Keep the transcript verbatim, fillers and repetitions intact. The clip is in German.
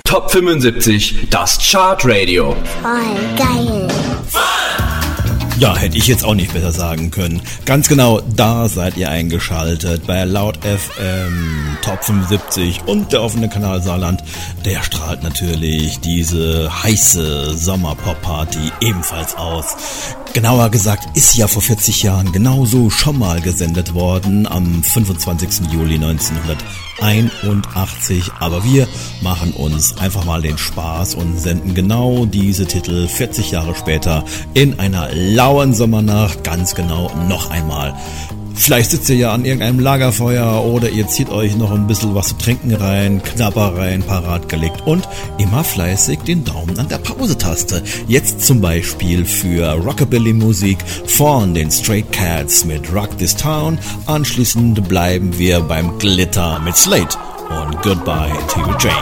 Top fünfundsiebzig, das Chartradio. Voll geil. Ja, hätte ich jetzt auch nicht besser sagen können. Ganz genau, da seid ihr eingeschaltet bei Laut F M Top fünfundsiebzig und der offene Kanal Saarland. Der strahlt natürlich diese heiße Sommerpop-Party ebenfalls aus. Genauer gesagt ist ja vor vierzig Jahren genauso schon mal gesendet worden, am fünfundzwanzigsten Juli neunzehnhunderteinundachtzig. Aber wir machen uns einfach mal den Spaß und senden genau diese Titel vierzig Jahre später in einer lauen Sommernacht ganz genau noch einmal. Vielleicht sitzt ihr ja an irgendeinem Lagerfeuer oder ihr zieht euch noch ein bisschen was zu trinken rein, Knabbereien parat gelegt und immer fleißig den Daumen an der Pause-Taste. Jetzt zum Beispiel für Rockabilly-Musik von den Stray Cats mit Rock This Town. Anschließend bleiben wir beim Glitter mit Slate und Goodbye to You Jane.